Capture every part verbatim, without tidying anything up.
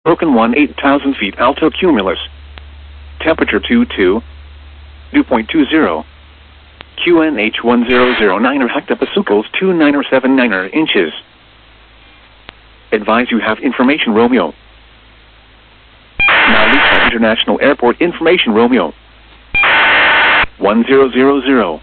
Broken one eight thousand feet alto cumulus. Temperature two two. Dew point two zero. Q N H one zero zero nine hectopascals two nine seven nine inches. Advise you have information Romeo. Now Lisa International Airport information Romeo. one zero zero zero.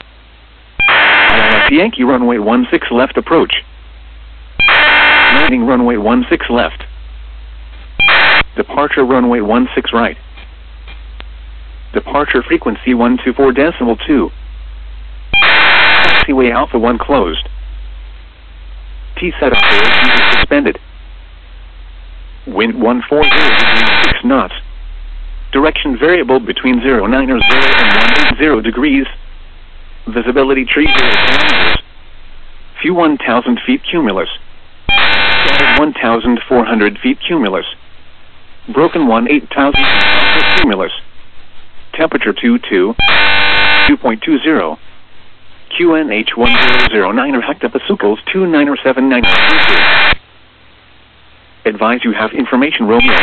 I L S Yankee runway one six left approach. Landing runway one six left. Departure runway one six right. Departure frequency one two four decimal two. Taxiway Alpha one closed. T-set operation is suspended. Wind one forty degrees six knots. Direction variable between zero nine zero and one eighty degrees. Visibility tree zero kilometers. View one thousand feet cumulus. Scattered one thousand four hundred feet cumulus. Broken one eight thousand feet cumulus. Temperature two two. Dew point two zero. Q N H one zero zero nine hectopascals two nine seven nine inches. Advise you have information Romeo.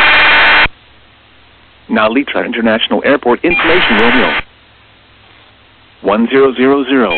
Now Litra International Airport information Romeo. one zero zero zero.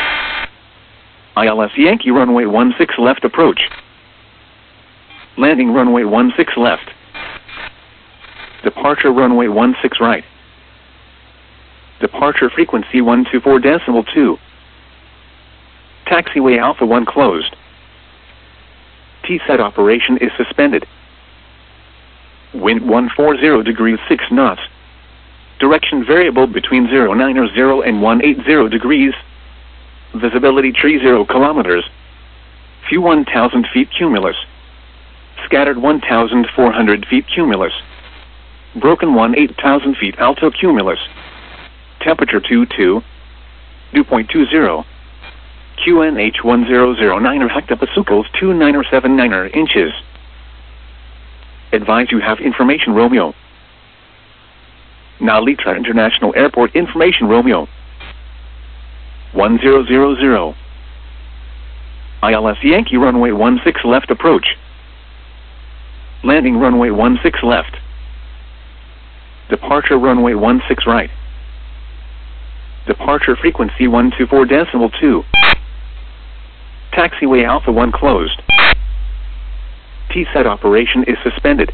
I L S Yankee runway one six left approach. Landing runway one six left. Departure runway one six right. Departure frequency one two four decimal two. Taxiway Alpha one closed. T-set operation is suspended. Wind one forty degrees six knots. Direction variable between zero nine zero and one eighty degrees. Visibility tree zero kilometers. View one thousand feet cumulus. Scattered one thousand four hundred feet cumulus. Broken one eight thousand feet alto cumulus. Temperature two two. Dew point two zero. Q N H one zero zero nine hectopascals two nine seven nine inches. Advise you have information Romeo. Now Litra International Airport information Romeo. one zero zero zero. I L S Yankee runway one six left approach. Landing runway one six left. Departure runway one six right. Departure frequency one two four decimal two. Taxiway Alpha one closed. T-set operation is suspended.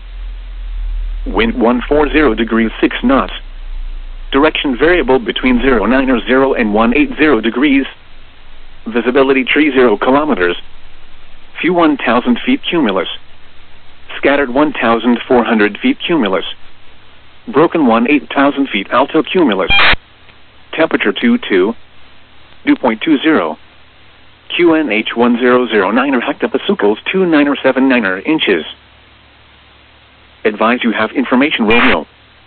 Wind one forty degrees six knots. Direction variable between zero nine zero and one eighty degrees. Visibility tree zero kilometers. View one thousand feet cumulus. Scattered one thousand four hundred feet cumulus. Broken one eight thousand feet alto cumulus. Temperature two two. Dew point two zero. Q N H one zero zero nine hectopascals two nine seven nine inches. Advise you have information Romeo.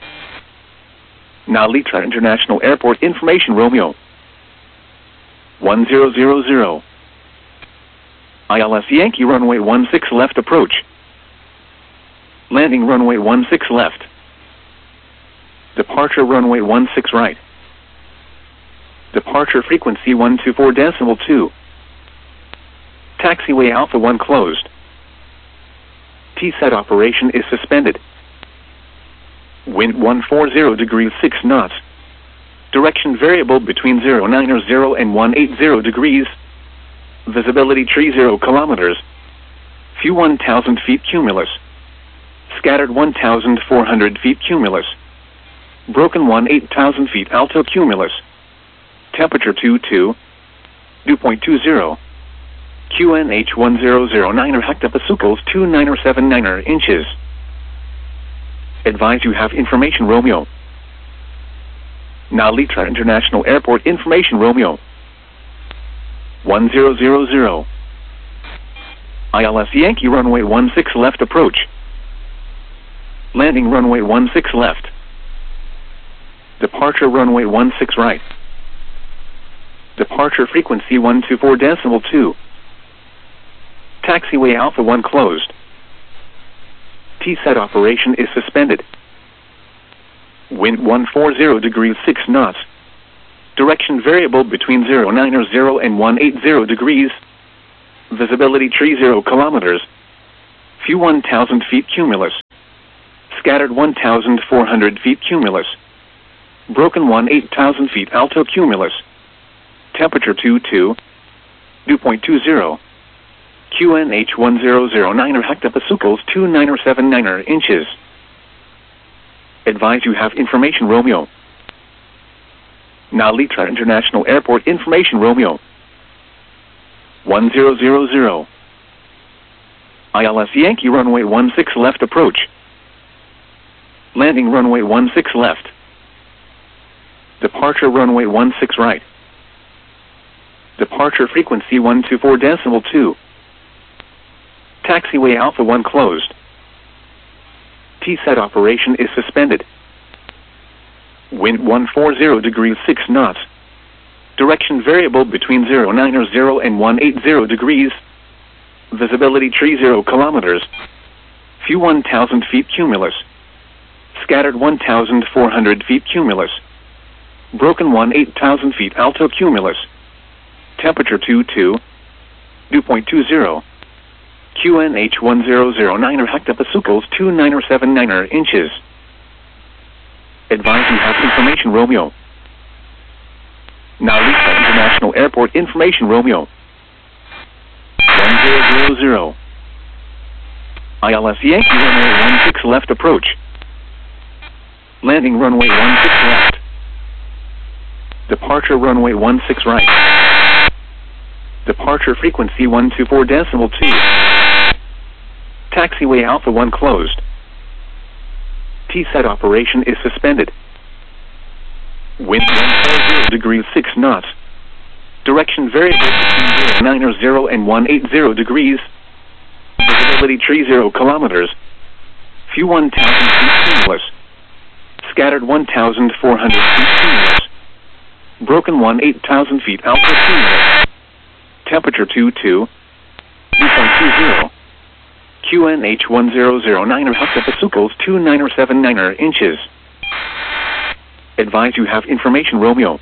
Now Litra International Airport information Romeo. one zero zero zero. I L S Yankee runway one six left approach. Landing runway one six left. Departure runway one six right. Departure frequency one two four decimal two. Taxiway Alpha one closed. T-set operation is suspended. Wind one forty degrees six knots. Direction variable between zero nine zero and one eighty degrees. Visibility tree zero kilometers. View one thousand feet cumulus. Scattered one thousand four hundred feet cumulus. Broken one eight thousand feet alto cumulus. Temperature two two. Dew point two zero. Q N H one zero zero nine hectopascals two nine seven nine inches. Advise you have information Romeo. Now Litra International Airport information Romeo. one zero zero zero. I L S Yankee runway one six left approach. Landing runway one six left. Departure runway one six right. Departure frequency one two four decimal two. Taxiway Alpha one closed. T-set operation is suspended. Wind one forty degrees six knots. Direction variable between zero nine zero and one eighty degrees. Visibility tree zero kilometers. Few one thousand feet cumulus. Scattered one thousand four hundred feet cumulus. Broken one eight thousand feet alto cumulus. Temperature two two. Dew point two zero. Q N H one zero zero nine hectopascals two nine seven nine inches. Advise you have information Romeo. Now Litra International Airport information Romeo. one zero zero zero. I L S Yankee runway one six left approach. Landing runway one six left. Departure runway one six right. Departure frequency one two four decimal two. Taxiway Alpha one closed. T SET operation is suspended. Wind one forty degrees six knots. Direction variable between zero nine zero and one eighty degrees. Visibility tree zero kilometers. Few one thousand feet cumulus. Scattered one thousand four hundred feet cumulus. Broken one eight thousand feet alto cumulus. Temperature two two. Dew point two zero. Q N H one zero zero nine hectopascals two nine seven nine inches. Advise you have information Romeo. Now Lisa International Airport information Romeo. one zero zero zero. I L S Yankee runway one six left approach. Landing runway one six left. Departure runway one six right. Departure frequency one two four decimal two. Taxiway Alpha one closed. T SET operation is suspended. Wind one forty degrees six knots. Direction variable between zero nine zero and one eighty degrees. Visibility tree zero kilometers. Few one thousand feet cumulus. Scattered one thousand four hundred feet cumulus. Broken one eight thousand feet alto cumulus. Temperature two two. Dew point two zero. Q N H one zero zero nine hectopascals two nine seven nine inches. Advise you have information Romeo.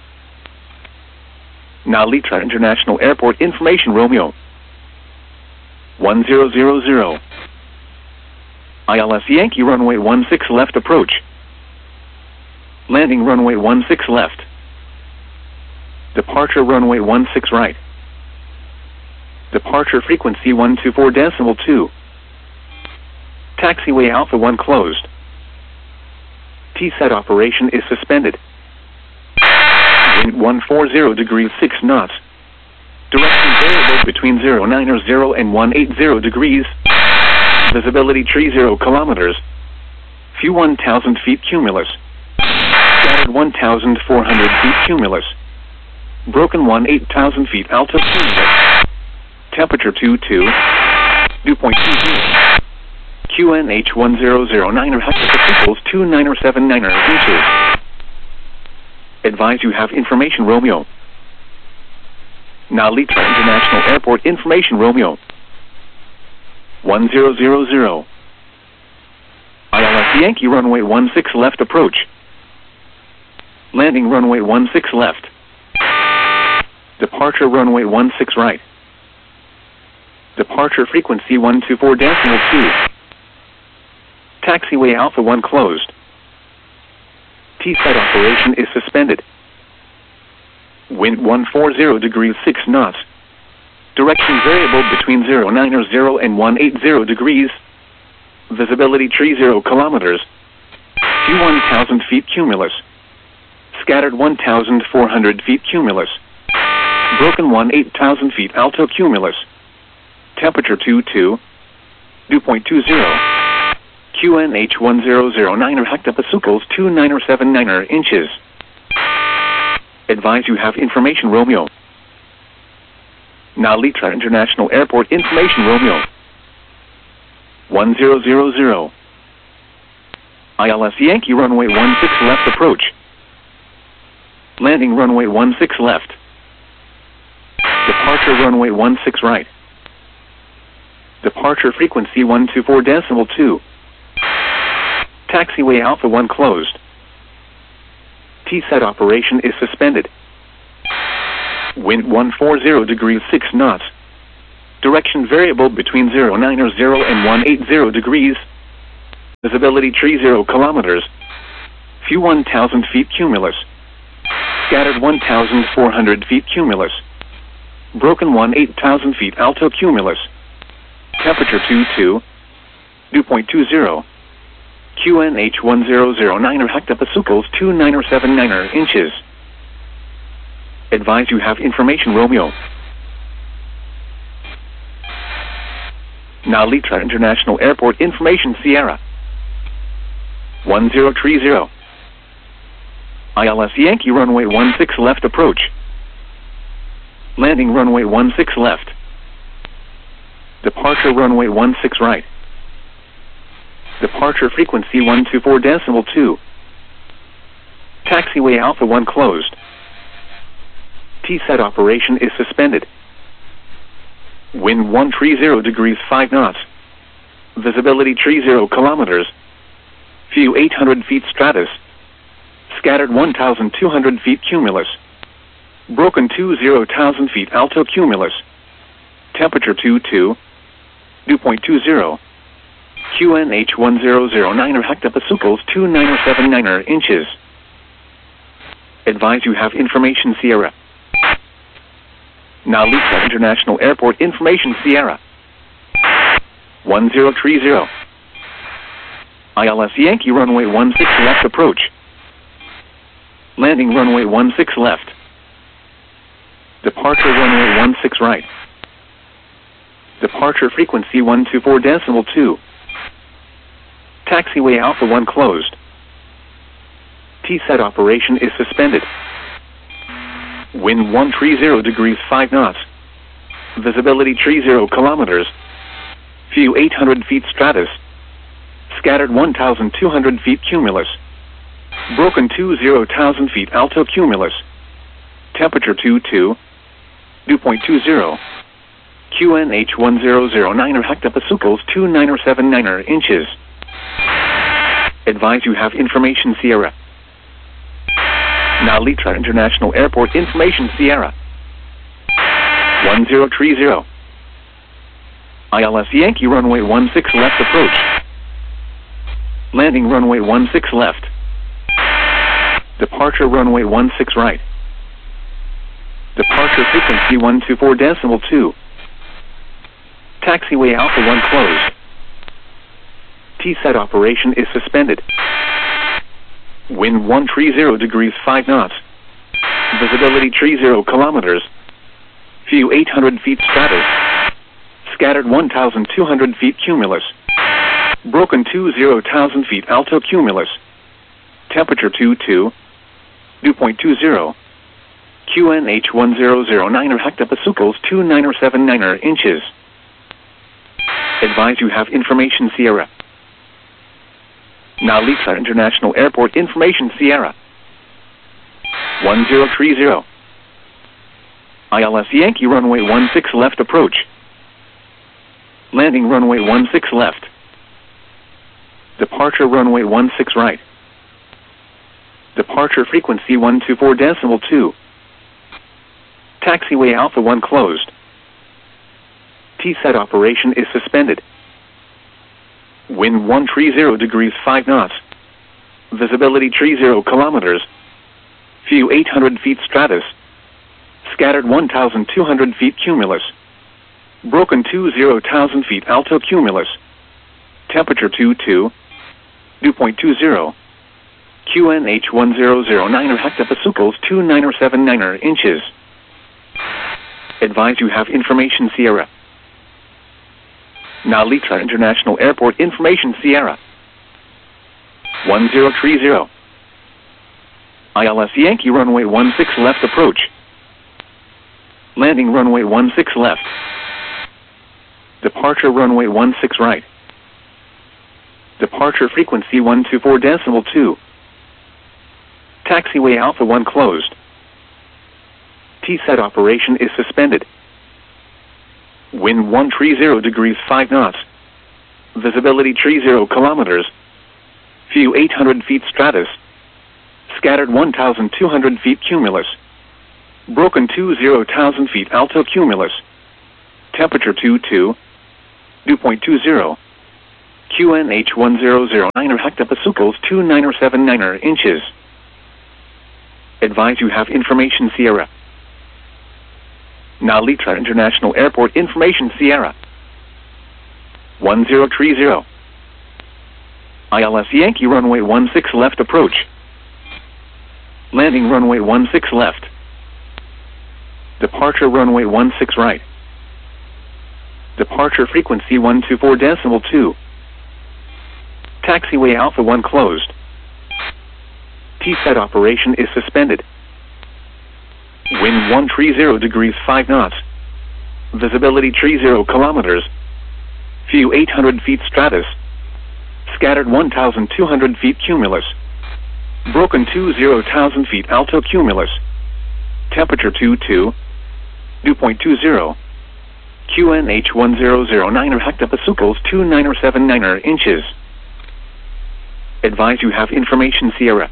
Now Litra International Airport information Romeo. one zero zero zero. I L S Yankee runway one six left approach. Landing runway one six left. Departure runway one six right. Departure frequency one two four decimal two. Taxiway Alpha one closed. T SET operation is suspended. Wind one forty degrees six knots. Direction variable between zero nine zero and one eighty degrees. Visibility tree zero kilometers. Few one thousand feet cumulus. Scattered one thousand four hundred feet cumulus. Broken one eight thousand feet alto cumulus. Temperature two two. Dew point two zero. Q N H one zero zero nine hectopascals two nine seven nine inches. Advise you have information Romeo. Now Litra International Airport information Romeo. one zero zero zero. I L S Yankee runway one six left approach. Landing runway one six left. Departure runway one six right. Departure frequency one two four decimal two. Taxiway Alpha one closed. T SET operation is suspended. Wind one forty degrees six knots. Direction variable between zero nine zero and one eighty degrees. Visibility tree zero kilometers. Few one thousand feet cumulus. Scattered one thousand four hundred feet cumulus. Broken one eight thousand feet alto cumulus. Temperature two two. Dew point two zero. Q N H one zero zero nine hectopascals two nine seven nine inches. Advise you have information Romeo. Now Litra International Airport information Romeo. one zero zero zero. I L S Yankee runway one six left approach. Landing runway one six left. Departure runway one six right. Departure frequency one two four decimal two. Taxiway Alpha one closed. T SET operation is suspended. Wind one forty degrees six knots. Direction variable between zero nine or zero and one eight zero degrees. Visibility tree zero kilometers. View one thousand feet cumulus. Scattered one thousand four hundred feet cumulus. Broken one eight thousand feet alto cumulus. Temperature two two. Dew point two zero. Q N H one zero zero nine or hectopascals two nine or seven nine or inches. Advise you have information Romeo. Now Litra International Airport information Sierra. one zero three zero. I L S Yankee runway one six left approach. Landing runway one six left. Departure runway one six right. Departure frequency one two four decimal two. Taxiway Alpha one closed. T SET operation is suspended. Wind one three zero degrees five knots. Visibility three zero kilometers. View eight hundred feet stratus. Scattered one thousand two hundred feet cumulus. Broken two zero thousand feet alto cumulus. Temperature two two. Dew point two zero. Q N H one zero zero nine or hectopascals two nine or seven nine or inches. Advise you have information Sierra. Now Lisa International Airport information Sierra. one zero three zero. I L S Yankee runway one six left approach. Landing runway one six left. Departure runway one six right. Departure frequency one two four decimal two. Taxiway Alpha one closed. T SET operation is suspended. Wind one three zero degrees five knots. Visibility three zero kilometers. View eight hundred feet stratus. Scattered one thousand two hundred feet cumulus. Broken two zero thousand feet alto cumulus. Temperature two two. Dew point two zero. Q N H one zero zero nine or hectopascals two nine or seven nine or inches. Advise you have information Sierra. Now Litra International Airport information Sierra. one zero three zero. I L S Yankee runway one six left approach. Landing runway one six left. Departure runway one six right. Departure frequency one two four decimal two. Taxiway Alpha one closed. T SET operation is suspended. Wind one three zero degrees five knots. Visibility three zero kilometers. View eight hundred feet stratus. Scattered one thousand two hundred feet cumulus. Broken two zero thousand feet alto cumulus. Temperature two two. Dew point two zero. Q N H one zero zero nine or hectopascals two nine or seven nine or inches. Advise you have information Sierra. Now Lisa International Airport information Sierra. one zero three zero. I L S Yankee runway one six left approach. Landing runway one six left. Departure runway one six right. Departure frequency one two four decimal two. Taxiway Alpha one closed. T SET operation is suspended. Wind one three zero degrees five knots. Visibility three zero kilometers. View eight hundred feet stratus. Scattered one thousand two hundred feet cumulus. Broken two zero thousand feet alto cumulus. Temperature two two. Dew point two zero. Q N H one zero zero nine or hectopascals two nine or seven nine or inches. Advise you have information Sierra. Now Litra International Airport information Sierra. one zero three zero. I L S Yankee runway one six left approach. Landing runway one six left. Departure runway one six right. Departure frequency one two four decimal two. Taxiway Alpha one closed. T SET operation is suspended. Wind one three zero degrees five knots. Visibility three zero kilometers. View eight hundred feet stratus. Scattered one thousand two hundred feet cumulus. Broken two zero thousand feet alto cumulus. Temperature two two. Dew point two zero. Q N H one zero zero nine hectopascals two nine seven nine inches. Advise you have information Sierra. Nalitra International Airport information Sierra. one zero three zero. I L S Yankee runway one six left approach. Landing runway one six left. Departure runway one six right. Departure frequency one two four decimal two. Taxiway Alpha one closed. T SET operation is suspended. Wind one three zero degrees five knots. Visibility three zero kilometers. View eight hundred feet stratus. Scattered one thousand two hundred feet cumulus. Broken two zero thousand feet alto cumulus. Temperature two two. Dew point two zero. Q N H one zero zero nine hectopascals two nine seven nine inches. Advise you have information Sierra.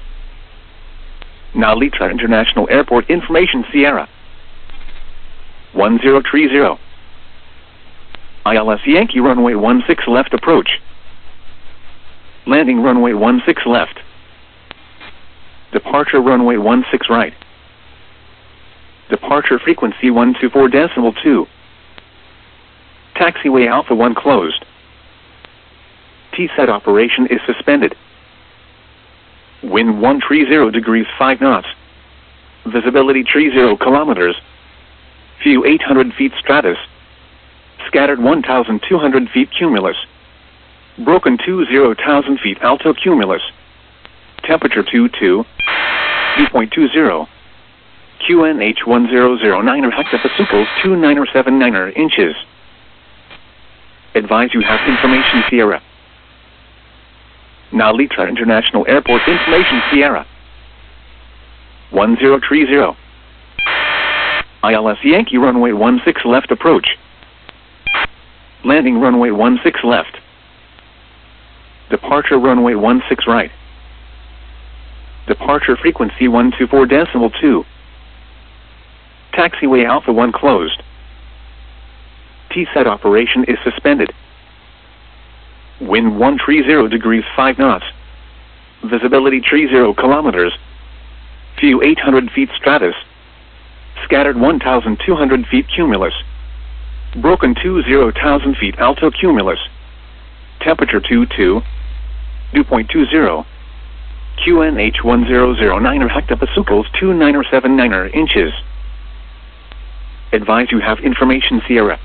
Nalitra International Airport information Sierra. one zero three zero. I L S Yankee runway one six left approach. Landing runway one six left. Departure runway one six right. Departure frequency one two four decimal two. Taxiway Alpha one closed. T SET operation is suspended. Wind one three zero degrees five knots. Visibility three zero kilometers. View eight hundred feet stratus. Scattered one thousand two hundred feet cumulus. Broken two zero thousand feet alto cumulus. Temperature two two. Dew point two zero. Q N H one zero zero nine hectopascals two nine seven nine inches. Advise you have information Sierra. Nalitra International Airport information Sierra. one zero three zero. I L S Yankee runway one six left approach. Landing runway one six left. Departure runway one six right. Departure frequency one two four decimal two. Taxiway Alpha one closed. T SET operation is suspended. Wind one three zero degrees five knots. Visibility three zero kilometers. View eight hundred feet stratus. Scattered one thousand two hundred feet cumulus. Broken two zero thousand feet alto cumulus. Temperature two two. Dew point two zero. Q N H one zero zero nine hectopascals two nine seven nine inches. Advise you have information Sierra.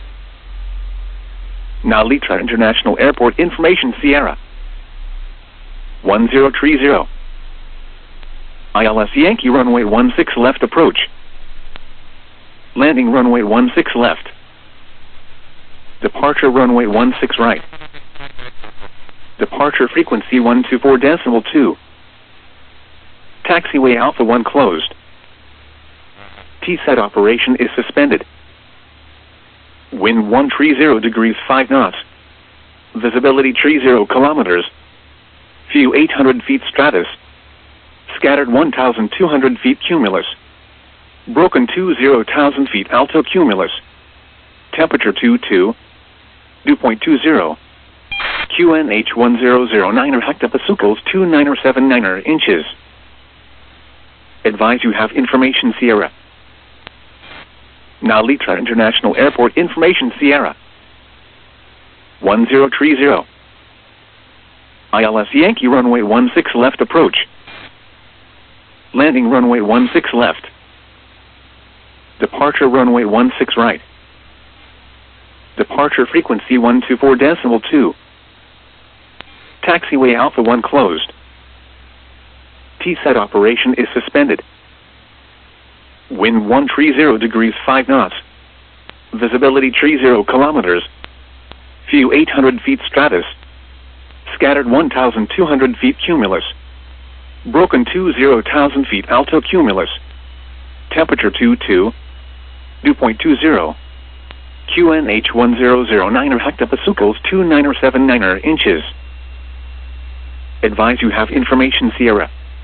Nalitra International Airport information Sierra. one zero three zero. I L S Yankee runway one six left approach. Landing runway one six left. Departure runway one six right. Departure frequency one two four decimal two. Taxiway Alpha one closed. T SET operation is suspended. Wind one three zero degrees five knots. Visibility three zero kilometers. View eight hundred feet stratus. Scattered one thousand two hundred feet cumulus. Broken two zero thousand feet alto cumulus. Temperature two two. Dew point two zero. Q N H one zero zero nine hectopascals two nine seven nine inches. Advise you have information Sierra. Nalitra International Airport information Sierra. one zero three zero. I L S Yankee runway one six left approach. Landing runway one six left. Departure runway one six right. Departure frequency one two four decimal two. Taxiway Alpha one closed. T SET operation is suspended. Wind one three zero degrees five knots. Visibility three zero kilometers. View eight hundred feet stratus. Scattered one thousand two hundred feet cumulus. Broken two zero thousand feet alto cumulus. Temperature two two. Dew point two zero. Q N H one zero zero nine hectopascals two nine seven nine inches. Advise you have information Sierra.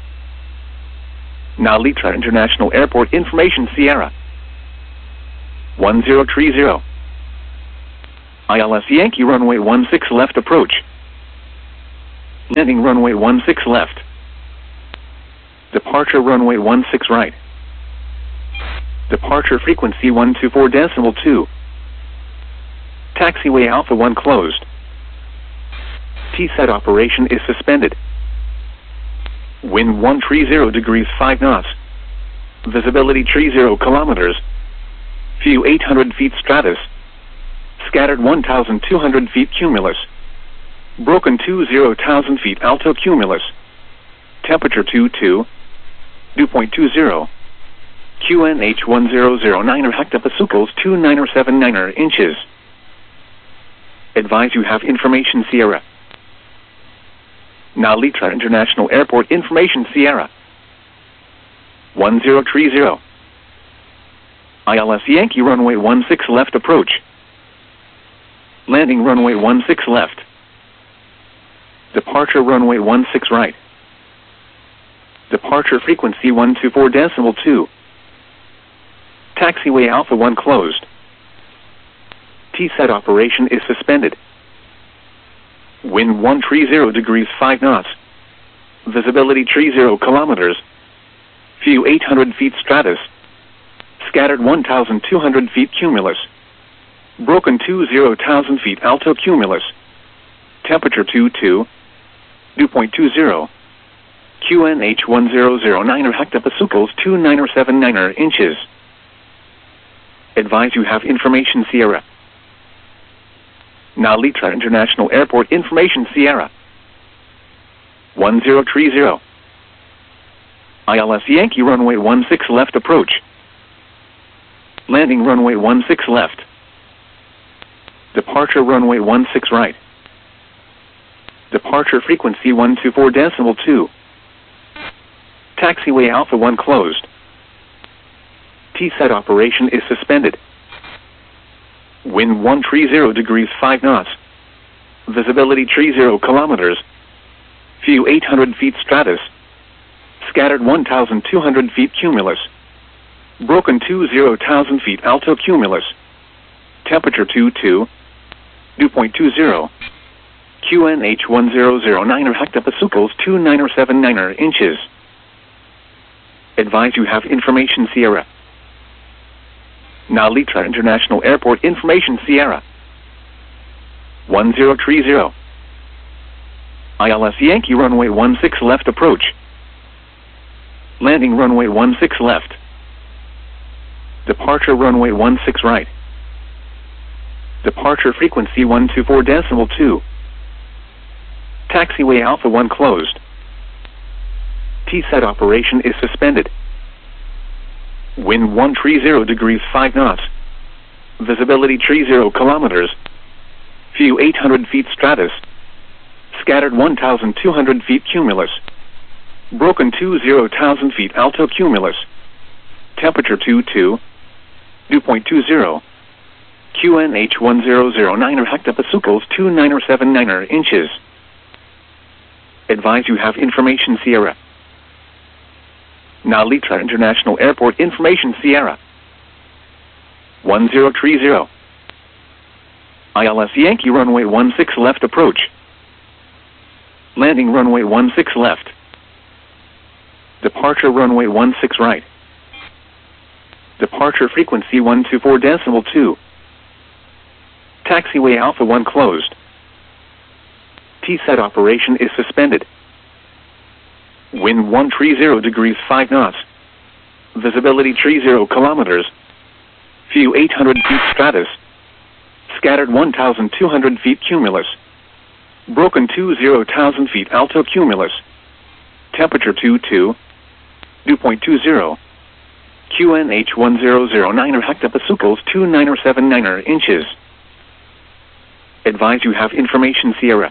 Nalitra International Airport information Sierra. one zero three zero. I L S Yankee runway one six left approach. Landing runway one six left. Departure runway one six right. Departure frequency one two four decimal two. Taxiway Alpha one closed. T SET operation is suspended. Wind one three zero degrees five knots. Visibility three zero kilometers. View eight hundred feet stratus. Scattered one thousand two hundred feet cumulus. Broken two zero thousand feet alto cumulus. Temperature two two. Dew point two zero. Q N H one zero zero nine hectopascals two nine seven nine inches. Advise you have information Sierra. Nalitra International Airport information Sierra. one zero three zero. I L S Yankee runway one six left approach. Landing runway one six left. Departure runway one six right. Departure frequency one two four decimal two. Taxiway Alpha one closed. T SET operation is suspended. Wind one three zero degrees five knots. Visibility three zero kilometers. View eight hundred feet stratus. Scattered one thousand two hundred feet cumulus. Broken two zero thousand feet alto cumulus. Temperature two two. Dew point two zero. Q N H one zero zero nine hectopascals two nine seven nine inches. Advise you have information Sierra. Nalitra International Airport information Sierra. one zero three zero. I L S Yankee runway one six left approach. Landing runway one six left. Departure runway one six right. Departure frequency one two four decimal two. Taxiway Alpha one closed. T SET operation is suspended. Wind one three zero degrees five knots. Visibility three zero kilometers. View eight hundred feet stratus. Scattered one thousand two hundred feet cumulus. Broken two zero thousand feet alto cumulus. Temperature two two. Dew point two zero. Q N H one zero zero nine hectopascals two nine seven nine inches. Advise you have information Sierra. Nalitra International Airport information Sierra. one zero three zero. I L S Yankee runway one six left approach. Landing runway one six left. Departure runway one six right. Departure frequency one two four decimal two. Taxiway Alpha one closed. T SET operation is suspended. Wind one three zero degrees five knots. Visibility three zero kilometers. View eight hundred feet stratus. Scattered one thousand two hundred feet cumulus. Broken two zero thousand feet alto cumulus. Temperature two two. Dew point two zero. Q N H one zero zero nine hectopascals two nine seven nine inches. Advise you have information Sierra. Nalitra International Airport information Sierra. one zero three zero. I L S Yankee runway one six left approach. Landing runway one six left. Departure runway one six right. Departure frequency one two four decimal two. Taxiway Alpha one closed. T SET operation is suspended. Wind one three zero degrees five knots. Visibility three zero kilometers. View eight hundred feet stratus. Scattered one thousand two hundred feet cumulus. Broken two zero thousand feet alto cumulus. Temperature two two. Dew point two zero. Q N H one zero zero nine hectopascals two nine seven nine inches. Advise you have information Sierra.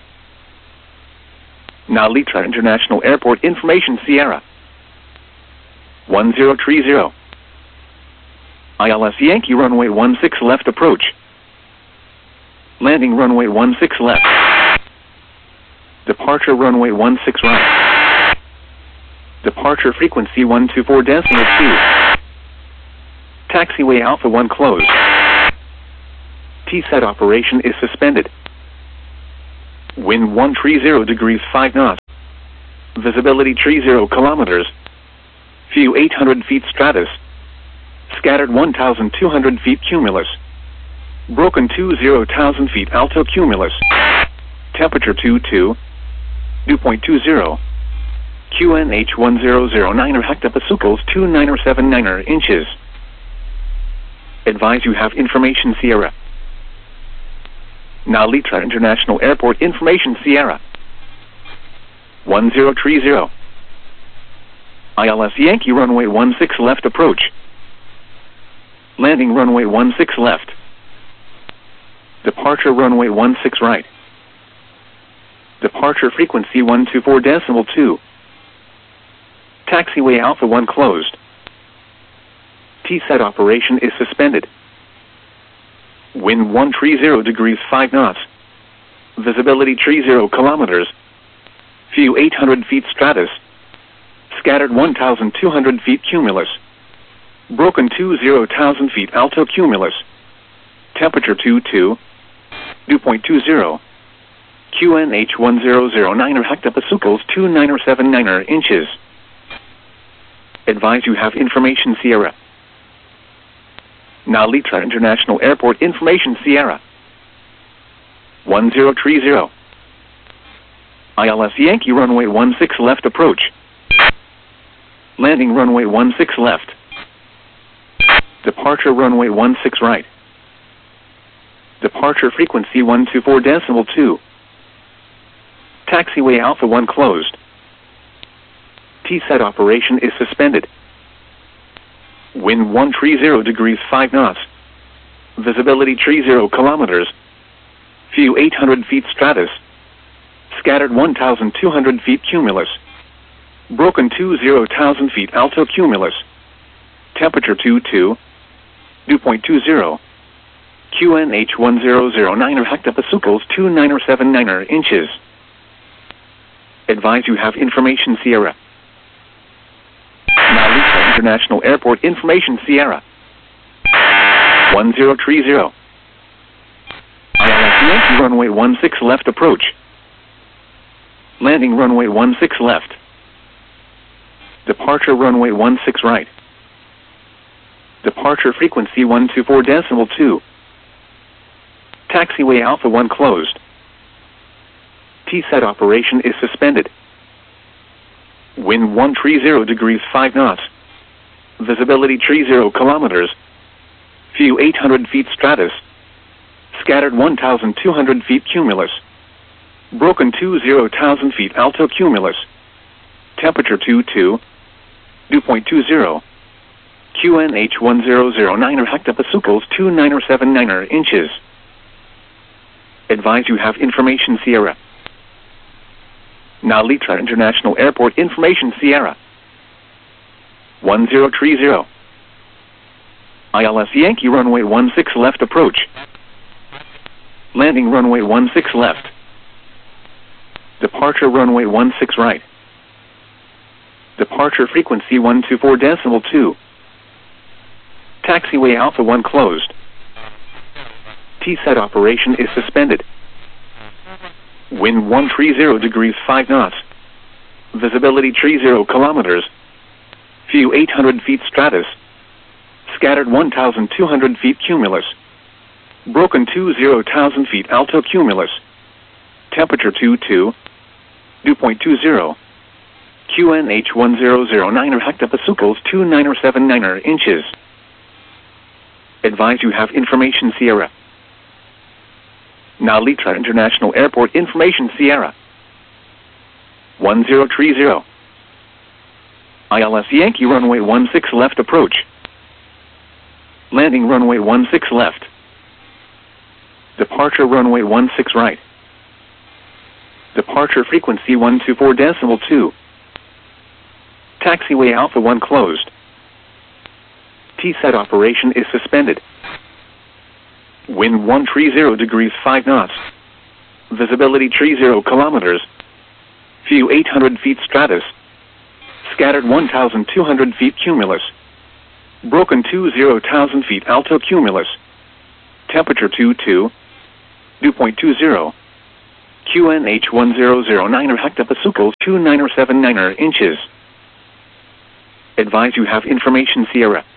Nalitra International Airport information Sierra. one zero three zero. I L S Yankee runway one six left approach. Landing runway one six left. Departure runway one six right. Departure frequency one two four decimal two. Taxiway Alpha one closed. T T-set operation is suspended. Wind one three zero degrees five knots. Visibility three zero kilometers. View eight hundred feet stratus. Scattered one thousand two hundred feet cumulus. Broken two zero thousand feet alto cumulus. Temperature two two. Dew point two zero. Q N H one zero zero nine hectopascals two nine seven nine inches. Advise you have information Sierra. Nalitra International Airport information Sierra. one zero three zero. I L S Yankee runway one six left approach. Landing runway one six left. Departure runway one six right. Departure frequency one two four decimal two. Taxiway Alpha one closed. T-set operation is suspended. Wind one three zero degrees five knots. Visibility three zero kilometers. View eight hundred feet stratus. Scattered one thousand two hundred feet cumulus. Broken two zero thousand feet alto cumulus. Temperature two two. Dew point two zero. Q N H one zero zero nine hectopascals two nine seven nine inches. Advise you have information Sierra. Nalitra International Airport information Sierra. one zero three zero. I L S Yankee runway one six left approach. Landing runway one six left. Departure runway one six right. Departure frequency one two four decimal two. Taxiway Alpha one closed. T-set operation is suspended. Wind one three zero degrees five knots. Visibility three zero kilometers. View eight hundred feet stratus. Scattered one thousand two hundred feet cumulus. Broken two zero thousand feet alto cumulus. Temperature two two. Dew point two zero. Q N H one zero zero nine hectopascals two nine seven nine inches. Advise you have information Sierra. Nalitra International Airport information Sierra. one zero three zero. I L S Yankee runway one six left approach. Landing runway one six left. Departure runway one six right. Departure frequency one two four decimal two. Taxiway Alpha one closed. T-set operation is suspended. Wind one three zero degrees five knots. Visibility three zero kilometers. View eight hundred feet stratus. Scattered one thousand two hundred feet cumulus. Broken two zero thousand feet alto cumulus. Temperature two two. Dew point two zero. Q N H one zero zero nine hectopascals two nine seven nine inches. Advise you have information Sierra. Nalitra International Airport information Sierra. one zero three zero. I L S Yankee runway one six left approach. Landing runway one six left. Departure runway one six right. Departure frequency one two four decimal two. Taxiway Alpha one closed. T-set operation is suspended. Wind one three zero degrees five knots. Visibility three zero kilometers. View eight hundred feet stratus. Scattered one thousand two hundred feet cumulus. Broken two zero thousand feet alto cumulus. Temperature two two. Dew point two zero. Q N H one zero zero nine hectopascals two nine seven nine inches. Advise you have information Sierra. Nalitra International Airport information Sierra. one zero three zero. I L S Yankee runway one six left approach. Landing runway one six left. Departure runway one six right. Departure frequency one two four decimal two. Taxiway Alpha one closed. T-set operation is suspended. Wind one three zero degrees five knots. Visibility three zero kilometers. View eight hundred feet stratus. Scattered one thousand two hundred feet cumulus. Broken two zero thousand feet alto cumulus. Temperature two two. Dew point two zero. Q N H one zero zero nine hectopascals two nine seven nine inches. Advise you have information Sierra.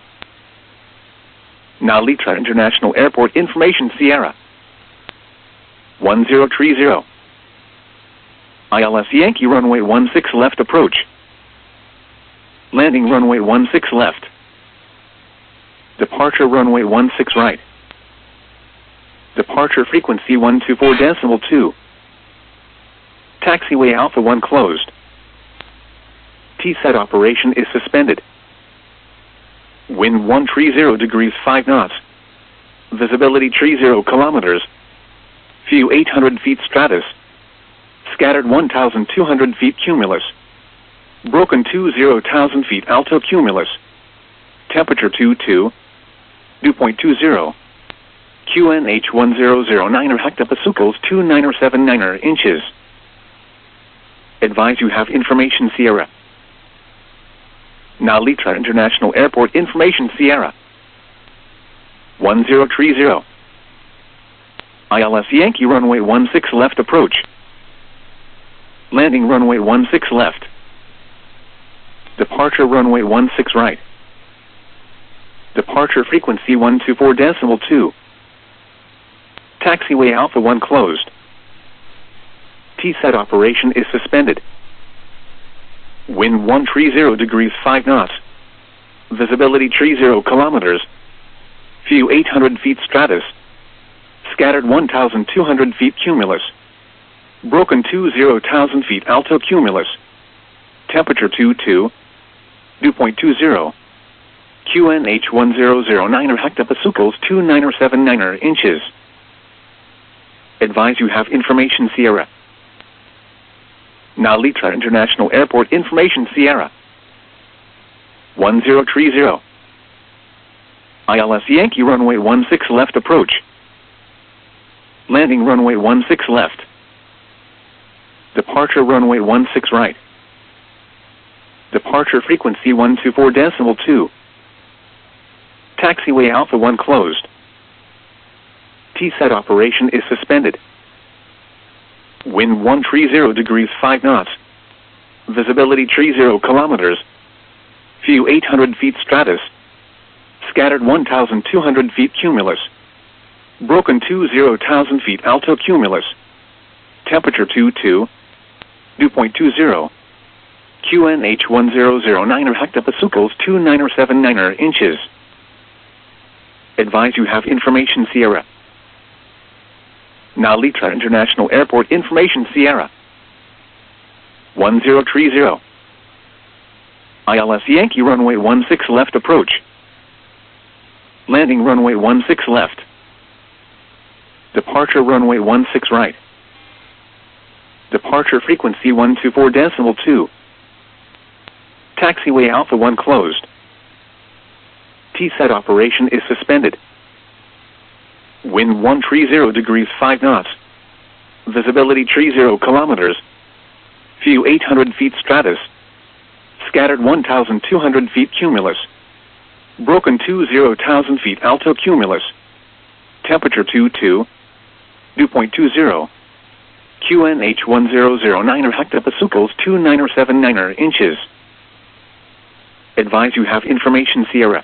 Nalitra International Airport information Sierra. one zero three zero. I L S Yankee runway one six left approach. Landing runway one six left. Departure runway one six right. Departure frequency one two four decimal two. Taxiway Alpha one closed. T SET operation is suspended. Wind one three zero degrees five knots. Visibility three zero kilometers. View eight hundred feet stratus. Scattered one thousand two hundred feet cumulus. Broken two zero thousand feet alto cumulus. Temperature two two. Dew point two zero. Q N H one zero zero nine hectopascals two nine seven nine inches. Advise you have information Sierra. Nalitra International Airport information Sierra. one zero three zero. I L S Yankee runway one six left approach. Landing runway one six left. Departure runway one six right. Departure frequency one two four decimal two. Taxiway Alpha one closed. T SET operation is suspended. Wind one three zero degrees five knots. Visibility three zero kilometers. View eight hundred feet stratus. Scattered one thousand two hundred feet cumulus. Broken two zero thousand feet alto cumulus. Temperature two two. Dew point two zero. Q N H one zero zero nine hectopascals two nine seven nine inches. Advise you have information Sierra. Nalitra International Airport information Sierra. one zero three zero. I L S Yankee runway one six left approach. Landing runway one six left. Departure runway one six right. Departure frequency one two four decimal two. Taxiway Alpha one closed. T SET operation is suspended. Wind one three zero degrees five knots. Visibility three zero kilometers. View eight hundred feet stratus. Scattered one thousand two hundred feet cumulus. Broken two zero thousand feet alto cumulus. Temperature two two. Dew point two zero. Q N H one zero zero nine hectopascals two nine seven nine inches. Advise you have information Sierra. Nalitra International Airport information Sierra. one zero three zero. I L S Yankee runway one six left approach. Landing runway one six left. Departure runway one six right. Departure frequency one two four decimal two. Taxiway Alpha one closed. T SET operation is suspended. Wind one three zero degrees five knots. Visibility three zero kilometers. View eight hundred feet stratus. Scattered one thousand two hundred feet cumulus. Broken two zero thousand feet alto cumulus. Temperature two two. Dew point two zero. Q N H one zero zero nine hectopascals two nine seven nine inches. Advise you have information Sierra.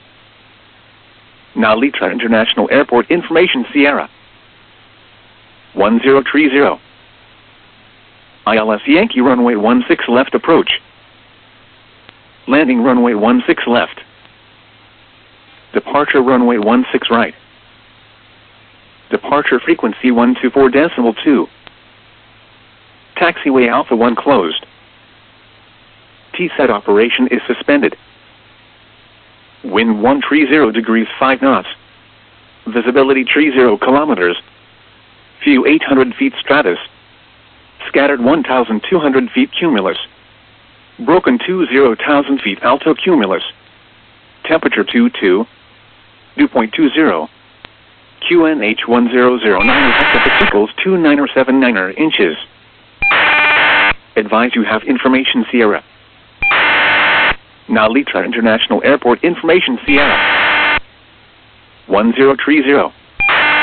Nalitra International Airport information Sierra. one zero three zero. I L S Yankee runway one six left approach. Landing runway one six left. Departure runway one six right. Departure frequency one two four decimal two. Taxiway Alpha one closed. T SET operation is suspended. Wind one three zero degrees five knots. Visibility three zero kilometers. View eight hundred feet stratus. Scattered one thousand two hundred feet cumulus. Broken two zero thousand feet alto cumulus. Temperature two two. Dew point two zero. Q N H one zero zero nine hectopascals two nine seven nine inches. Advise you have information Sierra. Nalitra International Airport information Sierra. one zero three zero.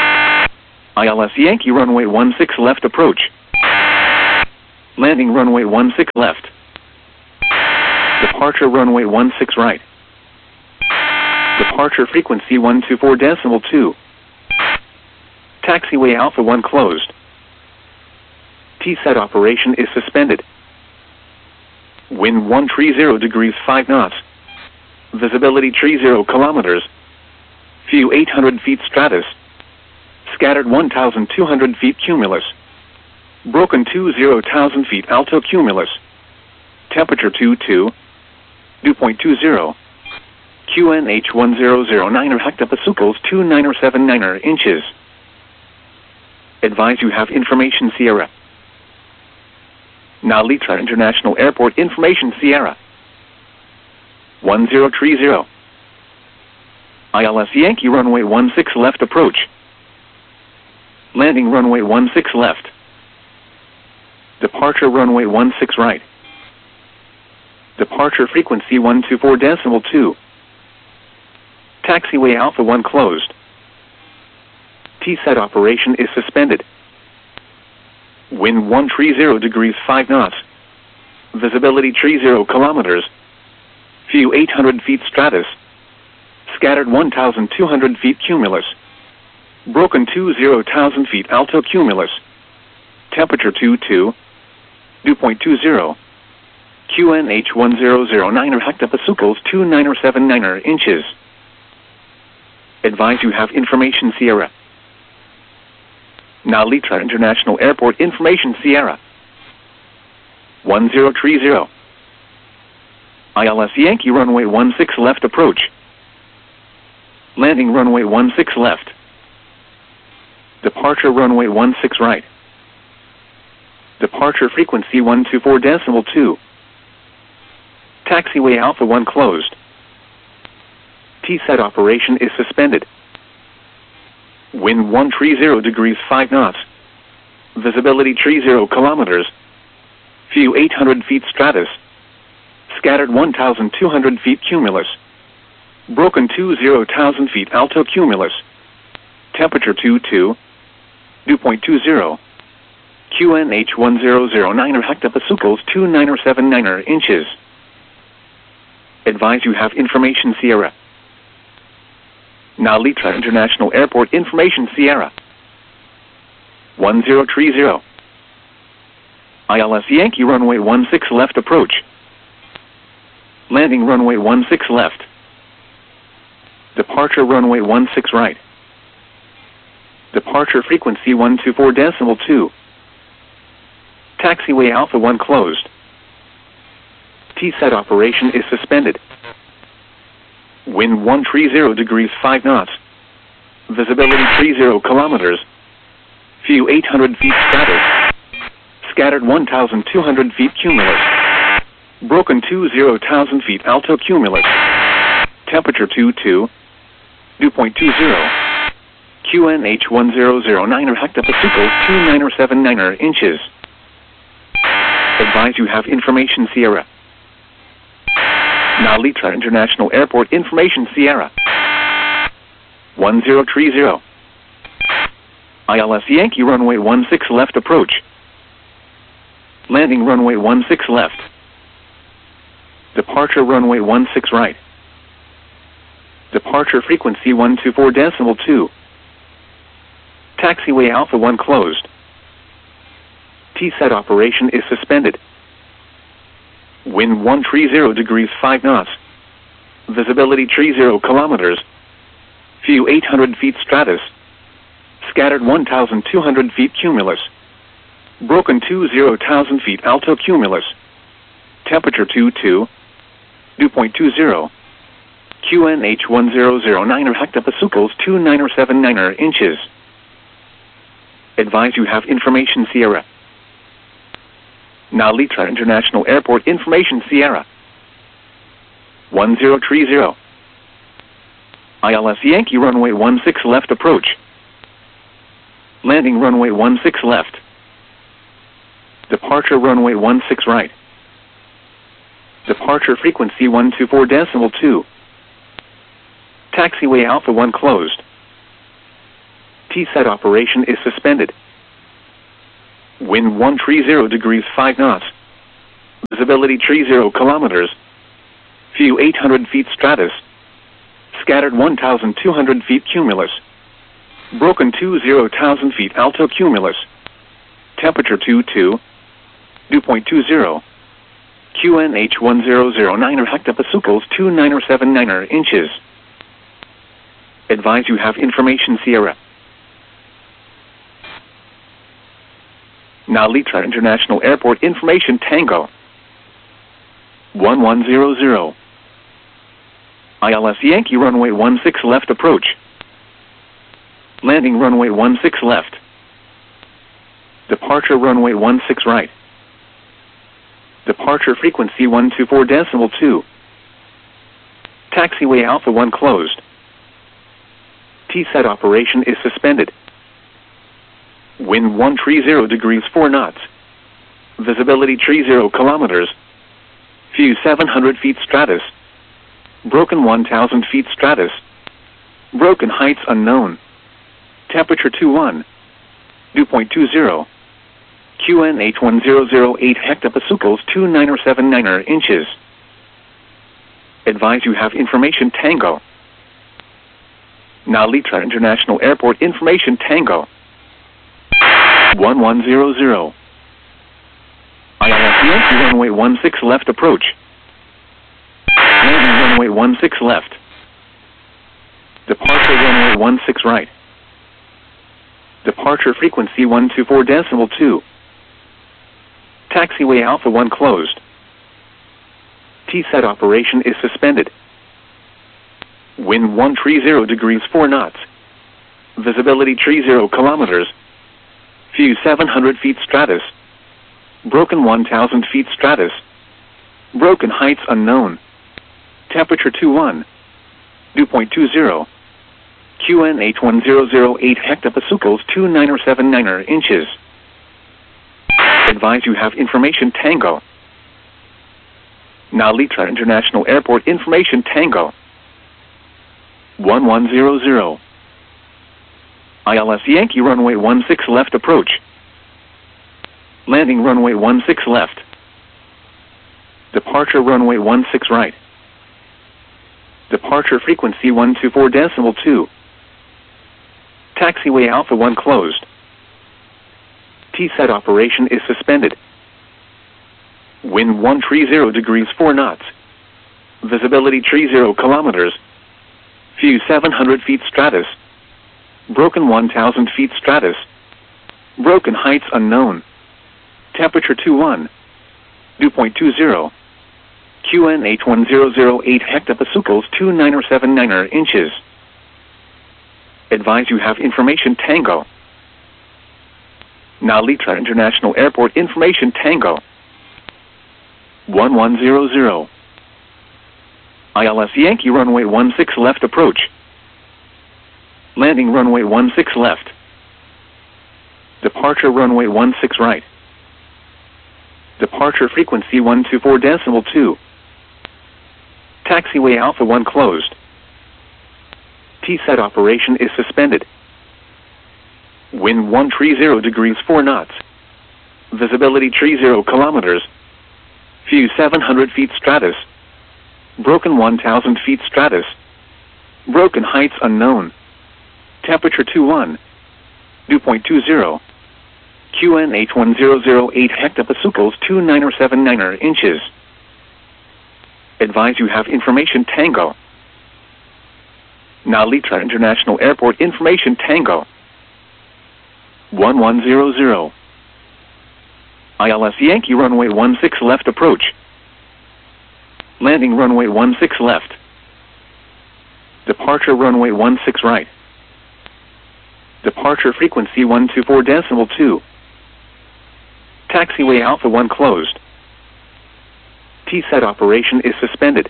I L S Yankee runway one six left approach. Landing runway one six left. Departure runway one six right. Departure frequency one two four decimal two. Taxiway Alpha one closed. T SET operation is suspended. Wind one three zero degrees five knots. Visibility three zero kilometers. View eight hundred feet stratus. Scattered one thousand two hundred feet cumulus. Broken two zero thousand feet alto cumulus. Temperature two two. Dew point two zero. Q N H one zero zero nine hectopascals two nine seven nine inches. Advise you have information Sierra. Nalitra International Airport information Sierra. one zero three zero. I L S Yankee runway one six left approach. Landing runway one six left. Departure runway one six right. Departure frequency one two four decimal two. Taxiway Alpha one closed. T SET operation is suspended. Wind one three zero degrees five knots. Visibility three zero kilometers. View eight hundred feet stratus. Scattered one thousand two hundred feet cumulus. Broken two zero thousand feet alto cumulus. Temperature two two. Dew point two zero. Q N H one zero zero nine hectopascals two nine seven nine inches. Advise you have information Sierra. Nalitra International Airport information Sierra. one zero three zero. I L S Yankee runway one six left approach. Landing runway one six left. Departure runway one six right. Departure frequency one two four decimal two. Taxiway Alpha one closed. T SET operation is suspended. Wind one three zero degrees five knots. Visibility three zero kilometers. View eight hundred feet stratus. Scattered one thousand two hundred feet cumulus. Broken two zero thousand feet alto cumulus. Temperature two two. Dew point two zero. Q N H one zero zero nine hectopascals two nine seven nine inches. Advise you have information Sierra. Nalitra International Airport information Sierra. one zero three zero. I L S Yankee runway one six left approach. Landing runway one six left. Departure runway one six right. Departure frequency one two four decimal two. Taxiway Alpha one closed. T SET operation is suspended. Wind one three zero degrees five knots. Visibility three zero kilometers. View eight hundred feet stratus. Scattered one thousand two hundred feet cumulus. Broken two zero thousand feet alto cumulus. Temperature two two. Dew point two zero. Q N H one zero zero nine hectopascals two nine seven nine inches. Advise you have information Sierra. Nalitra International Airport information Sierra. one zero three zero. I L S Yankee runway one six left approach. Landing runway one six left. Departure runway one six right. Departure frequency one two four decimal two. Taxiway Alpha one closed. T SET operation is suspended. Wind one three zero degrees five knots. Visibility three zero kilometers. View eight hundred feet stratus. Scattered one thousand two hundred feet cumulus. Broken two zero thousand feet alto cumulus. Temperature two two. Dew point two zero. Q N H one zero zero nine hectopascals two nine seven nine inches. Advise you have information Sierra. Nalitra International Airport information Sierra. one zero three zero. I L S Yankee runway one six left approach. Landing runway one six left. Departure runway one six right. Departure frequency one two four decimal two. Taxiway Alpha one closed. T SET operation is suspended. Wind one three zero degrees five knots. Visibility three zero kilometers. View eight hundred feet stratus. Scattered one thousand two hundred feet cumulus. Broken two zero thousand feet alto cumulus. Temperature two two. Dew point two zero. Q N H one zero zero nine hectopascals two nine seven nine inches. Advise you have information Sierra. Now Litra International Airport information Tango. one one zero zero. I L S Yankee runway one six left approach. Landing runway one six left. Departure runway one six right. Departure frequency one two four decimal two. Taxiway Alpha one closed. T SET operation is suspended. Wind one three zero degrees four knots. Visibility three zero kilometers. View seven hundred feet stratus. Broken one thousand feet stratus. Broken heights unknown. Temperature two one. Dew point two zero. Q N H one zero zero eight hectopascals two nine seven nine inches. Advise you have information Tango. Now Litra International Airport information Tango. one one zero zero. I L S Yankee runway one six left approach. Landing runway one six left. Departure runway one six right. Departure frequency one two four decimal two. Taxiway Alpha one closed. T SET operation is suspended. Wind one three zero degrees four knots. Visibility three zero kilometers. View seven hundred feet stratus. Broken one thousand feet stratus. Broken heights unknown. Temperature two one. Dew point two zero. Q N H one zero zero eight hectopascals two nine seven nine inches. Advise you have information Tango. Now Litra International Airport information Tango. one one zero zero. I L S Yankee runway one six left approach. Landing runway one six left. Departure runway one six right. Departure frequency one two four decimal two. Taxiway Alpha one closed. T SET operation is suspended. Wind one three zero degrees four knots. Visibility three zero kilometers. View seven hundred feet stratus. Broken one thousand feet stratus. Broken heights unknown. Temperature two one. Dew point two zero. Q N H one zero zero eight hectopascals two nine seven nine inches. Advise you have information Tango. Now Litra International Airport information Tango. one one zero zero. I L S Yankee runway one six left approach. Landing runway one six left. Departure runway one six right. Departure frequency one two four decimal two. Taxiway Alpha one closed. T SET operation is suspended. Wind one three zero degrees four knots. Visibility three zero kilometers. View seven hundred feet stratus. Broken one thousand feet stratus. Broken heights unknown. Temperature two one. Dew point two zero. Q N H one zero zero eight hectopascals two nine seven nine inches. Advise you have information Tango. Now Litra International Airport information Tango. one one zero zero. I L S Yankee runway one six left approach. Landing runway one six left. Departure runway one six right. Departure frequency one two four decimal two. Taxiway Alpha one closed. T SET operation is suspended.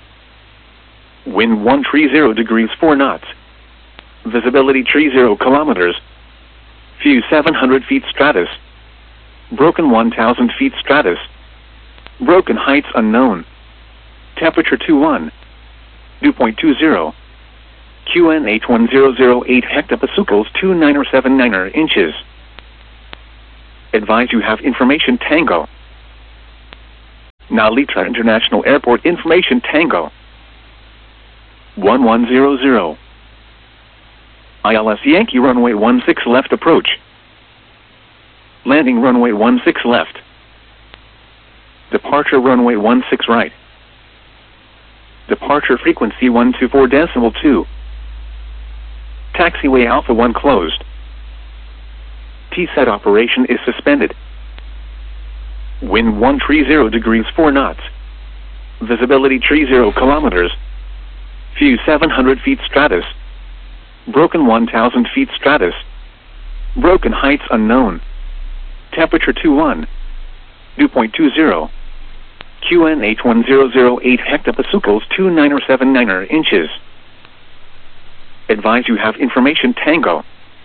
Wind one three zero degrees four knots. Visibility three zero kilometers. View seven hundred feet stratus. Broken one thousand feet stratus. Broken heights unknown. Temperature two one. Dew point two zero. Q N H one zero zero eight hectopascals two nine seven nine inches. Advise you have information Tango. Nalitra International Airport information Tango. one one zero zero. I L S Yankee runway one six left approach. Landing runway one six left. Departure runway one six right. Departure frequency one two four decimal two. Taxiway Alpha one closed. T SET operation is suspended. Wind one three zero degrees four knots. Visibility three zero kilometers. View seven hundred feet stratus. Broken one thousand feet stratus. Broken heights unknown. Temperature two one. Dew point two zero. Q N H one zero zero eight hectopascals two nine seven nine inches. Advise you have information Tango.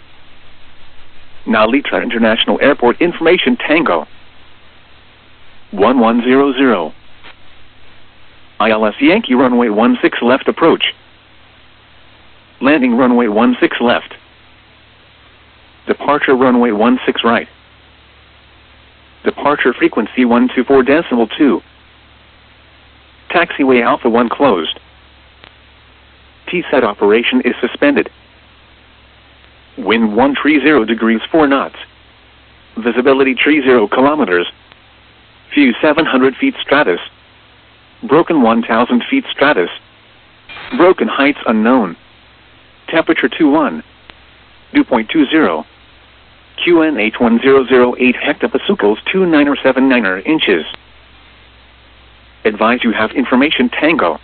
Nalitra International Airport information Tango. one one zero zero. I L S Yankee runway one six left approach. Landing runway one six left. Departure runway one six right. Departure frequency one two four decimal two. Taxiway Alpha one closed. T SET operation is suspended. Wind one three zero degrees four knots. Visibility three zero kilometers. View seven hundred feet stratus. Broken one thousand feet stratus. Broken heights unknown. Temperature two one. Dew point two zero. Q N H one zero zero eight hectopascals two nine seven nine inches. Advise you have information Tango.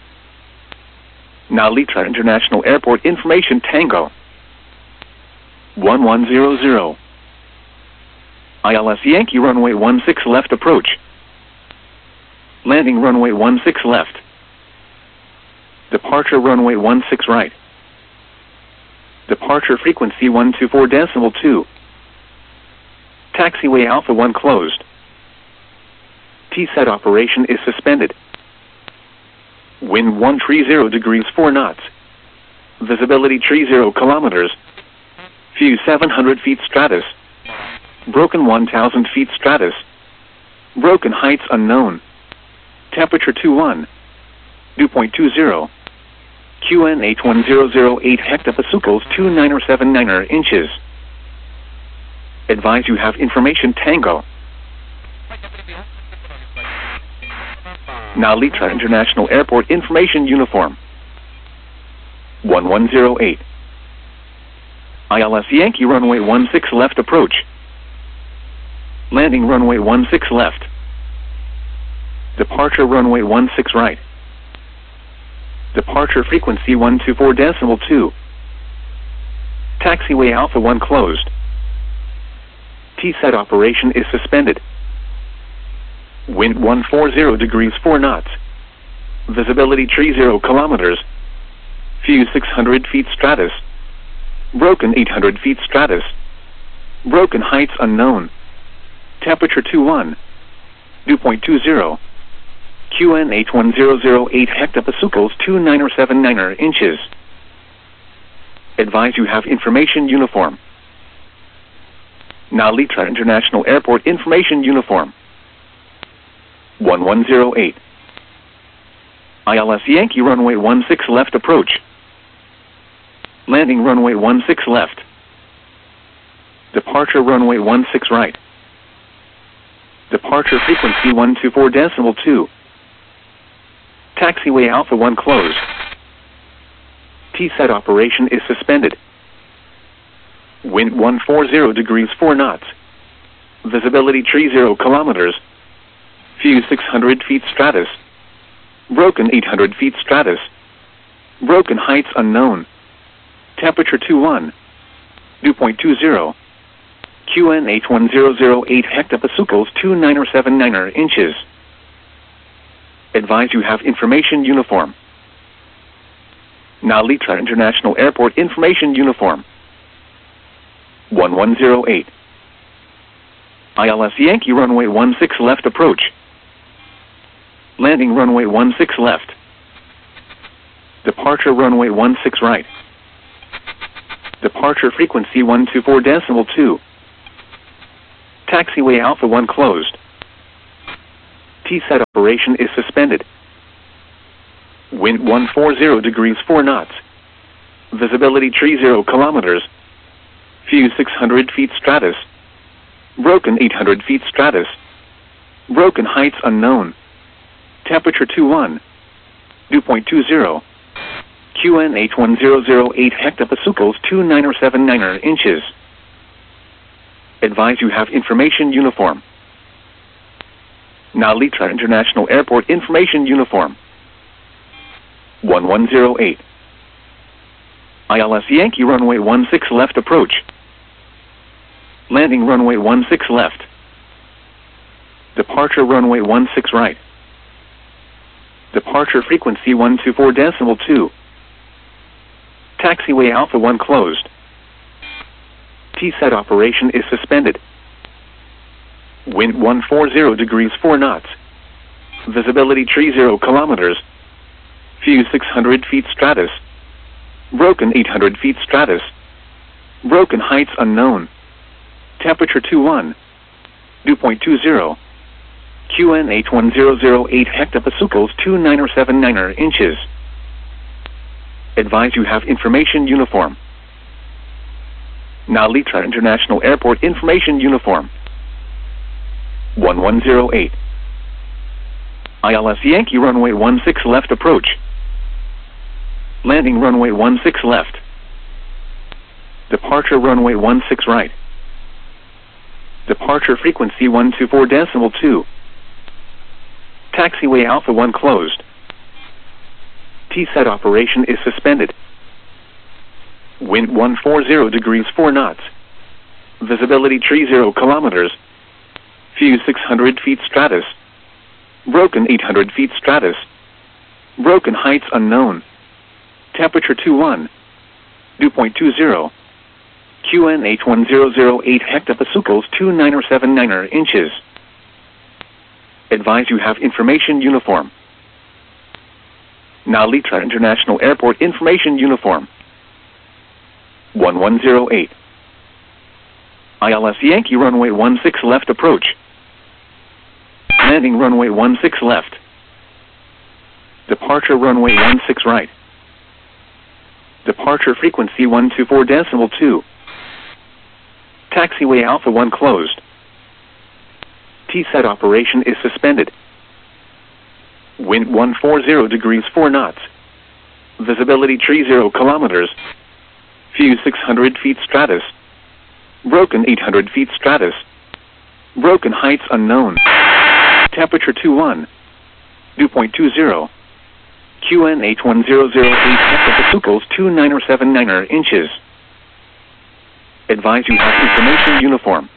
Nalitra International Airport information Tango. one one zero zero. I L S Yankee runway one six left approach. Landing runway one six left. Departure runway one six right. Departure frequency one two four decimal two. Taxiway Alpha one closed. T SET operation is suspended. Wind one three zero degrees four knots. Visibility three zero kilometers. View seven hundred feet stratus. Broken one thousand feet stratus. Broken heights unknown. Temperature two one. Dew point two zero. Q N H one zero zero eight hectopascals two nine seven nine inches. Advise you have information Tango. Nalitra International Airport information uniform. one one zero eight. I L S Yankee runway one six left approach. Landing runway one six left. Departure runway one six right. Departure frequency one two four decimal two. Taxiway Alpha one closed. T SET operation is suspended. Wind one four zero degrees four knots. Visibility three zero kilometers. View six hundred feet stratus. Broken eight hundred feet stratus. Broken heights unknown. Temperature two one. Dew point two zero. Q N H one zero zero eight hectopascals two nine seven nine inches. Advise you have information uniform. Nalitra International Airport information uniform. one one zero eight. I L S Yankee runway one six left approach. Landing runway one six left. Departure runway one six right. Departure frequency one two four decimal two. Taxiway Alpha one closed. T SET operation is suspended. Wind one four zero degrees four knots. Visibility three zero kilometers. View six hundred feet stratus. Broken eight hundred feet stratus. Broken heights unknown. Temperature two one. Dew point two zero. Q N H one zero zero eight hectopascals two nine seven nine inches. Advise you have information uniform. Nalitra International Airport information uniform. one one zero eight. I L S Yankee runway one six left approach. Landing runway one six left. Departure runway one six right. Departure frequency one two four decimal two. Taxiway Alpha one closed. T SET operation is suspended. Wind one forty degrees four knots. Visibility tree zero kilometers. Fuse six hundred feet stratus. Broken eight hundred feet stratus. Broken heights unknown. Temperature two one. Dew point two zero. Q N H one zero zero eight hectopascals two nine seven nine inches. Advise you have information uniform. Nalitra International Airport information uniform. one one zero eight. I L S Yankee runway one six left approach. Landing runway one six left. Departure runway one six right. Departure frequency one two four decimal two. Taxiway Alpha one closed. T SET operation is suspended. Wind one forty degrees four knots. Visibility tree zero kilometers. Fuse six hundred feet stratus. Broken eight hundred feet stratus. Broken heights unknown. Temperature two one. Dew point two zero. Q N H one zero zero eight hectopascals two nine seven nine inches. Advise you have information uniform. Nalitra International Airport information uniform. one one zero eight. I L S Yankee runway one six left approach. Landing runway one six left. Departure runway one six right. Departure frequency one two four decimal two. Taxiway Alpha one closed. T SET operation is suspended. Wind one forty degrees four knots. Visibility tree zero kilometers. Fuse six hundred feet stratus. Broken eight hundred feet stratus. Broken heights unknown. Temperature two one. Dew point two zero. Q N H one zero zero eight hectopascals two nine seven nine inches. Advise you have information uniform. Nalitra International Airport information uniform. one one zero eight. I L S Yankee runway one six left approach. Landing runway one six left. Departure runway one six right. Departure frequency one two four decimal two. Taxiway Alpha one closed. T SET operation is suspended. Wind one forty degrees four knots. Visibility tree zero kilometers. Fuse six hundred feet stratus. Broken eight hundred feet stratus. Broken heights unknown. Temperature two one. Dew point two zero. Q N H one zero zero eight hectopascals two nine seven nine inches. Advise you have information uniform.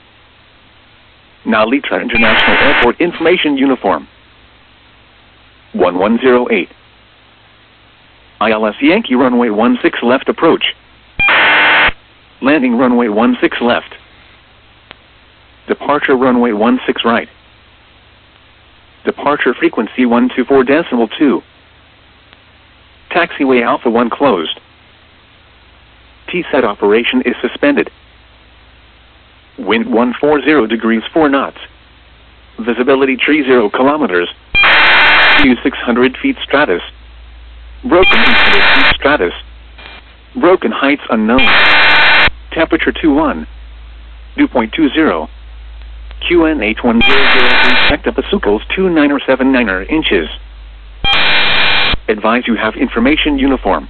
Nalitra International Airport information uniform. one one zero eight. I L S Yankee runway one six left approach. Landing runway one six left. Departure runway one six right. Departure frequency one two four decimal two. Taxiway Alpha one closed. T SET operation is suspended. Wind one forty degrees four knots. Visibility tree zero kilometers. Fuse six hundred feet stratus. Broken eight hundred feet stratus. Broken heights unknown. Temperature two one. Dew point two zero. Q N H one zero zero eight hectopascals two nine seven nine inches. Advise you have information uniform.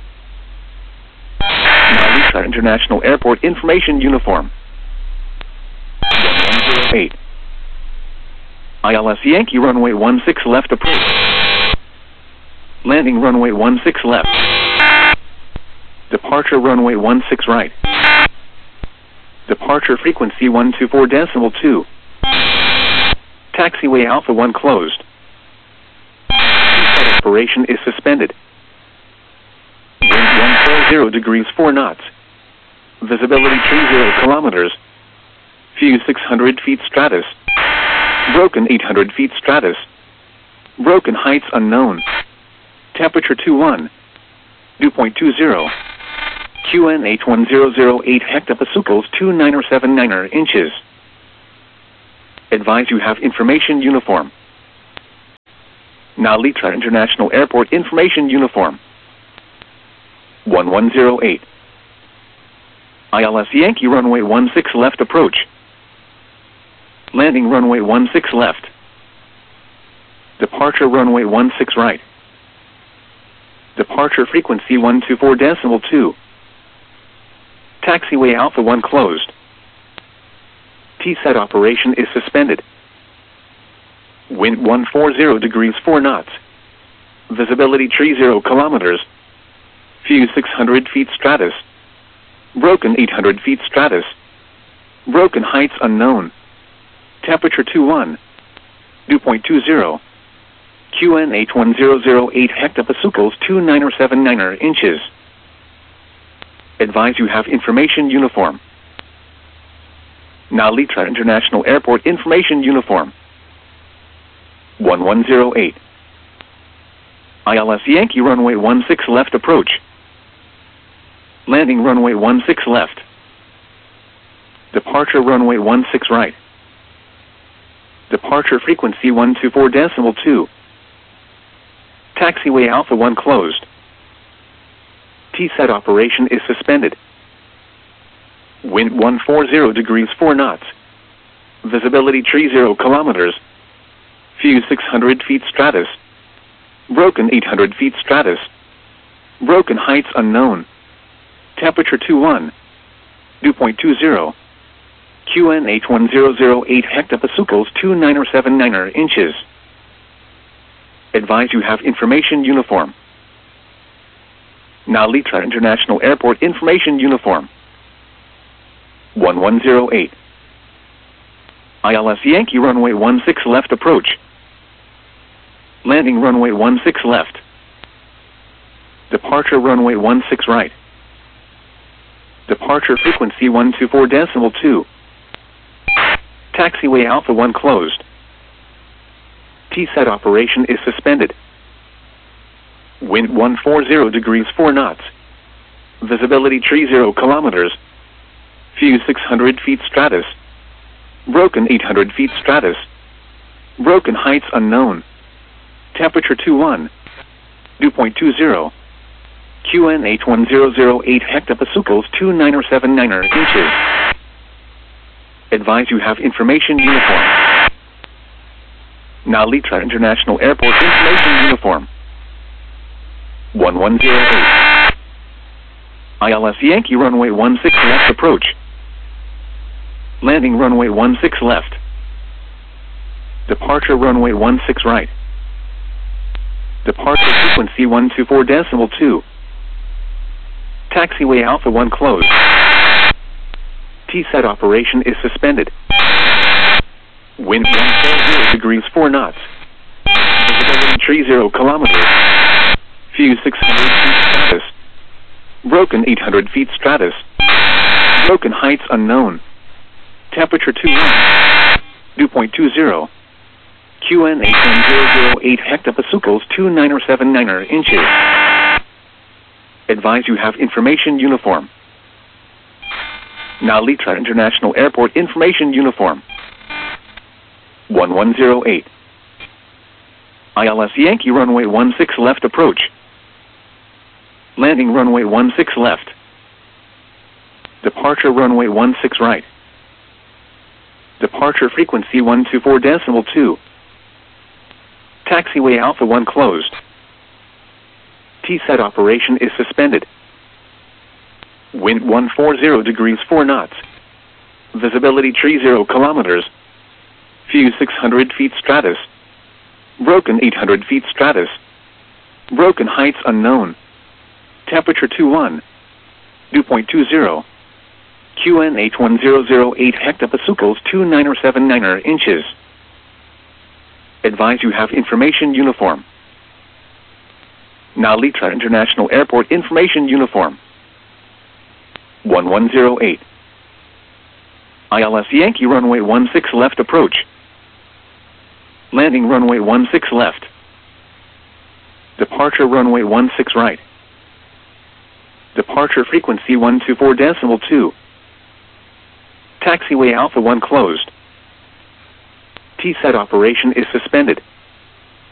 Nalitra International Airport information uniform. one one zero eight. I L S Yankee runway one six left approach. Landing runway one six left. Departure runway one six right. Departure frequency one two four decimal two. Taxiway Alpha one closed. T SET operation is suspended. Wind one forty degrees four knots. Visibility tree zero kilometers. Fuse six hundred feet stratus. Broken eight hundred feet stratus. Broken heights unknown. Temperature two one. Dew point two zero. Q N H one zero zero eight hectopascals two nine seven nine inches. Advise you have information uniform. Narita International Airport information uniform. one one zero eight. I L S Yankee runway one six left approach. Landing runway one six left. Departure runway one six right. Departure frequency one two four decimal two. Taxiway Alpha one closed. T SET operation is suspended. Wind one forty degrees four knots. Visibility tree zero kilometers. Fuse six hundred feet stratus. Broken eight hundred feet stratus. Broken heights unknown. Temperature two one. Dew point two zero. Q N H one zero zero eight hectopascals two nine seven nine inches. Advise you have information uniform. Narita International Airport information uniform. one one zero eight. I L S Yankee runway one six left approach. Landing runway one six left. Departure runway one six right. Departure frequency one two four decimal two. Taxiway Alpha one closed. T SET operation is suspended. Wind one forty degrees four knots. Visibility tree zero kilometers. Fuse six hundred feet stratus. Broken eight hundred feet stratus. Broken heights unknown. Temperature two one. Dew point two zero. Q N H one zero zero eight hectopascals two nine seven nine inches. Advise you have information uniform. Narita International Airport information uniform. one one zero eight. I L S Yankee runway one six left approach. Landing runway one six left. Departure runway one six right. Departure frequency one two four decimal two. Taxiway Alpha one closed. T SET operation is suspended. Wind one forty degrees four knots. Visibility tree zero kilometers. Fuse six hundred feet stratus. Broken eight hundred feet stratus. Broken heights unknown. Temperature two one. Dew point two zero. Q N H one zero zero eight hectopascals two nine seven nine inches. Advise you have information uniform. Narita International Airport information uniform. one one zero eight. I L S Yankee runway one six left approach. Landing runway one six left. Departure runway one six right. Departure frequency one two four decimal two. Taxiway Alpha one closed. T SET operation is suspended. Wind one forty degrees four knots. Visibility tree zero kilometers. Fuse six hundred feet stratus. Broken eight hundred feet stratus. Broken heights unknown. Temperature two one. Dew point two zero. Q N H one zero zero eight hectopascals two nine seven nine inches. Advise you have information uniform. Narita International Airport information uniform. one one zero eight. I L S Yankee runway one six left approach. Landing runway one six left. Departure runway one six right. Departure frequency one two four decimal two. Taxiway Alpha one closed. T SET operation is suspended. Wind one forty degrees four knots. Visibility tree zero kilometers. Fuse six hundred feet stratus. Broken eight hundred feet stratus. Broken heights unknown. Temperature two one. Dew point two zero. Q N H one zero zero eight hectopascals two nine seven nine inches. Advise you have information uniform. Narita International Airport information uniform. one one zero eight. I L S Yankee runway one six left approach. Landing runway one six left. Departure runway one six right. Departure frequency one two four decimal two. Taxiway Alpha one closed. T SAT operation is suspended.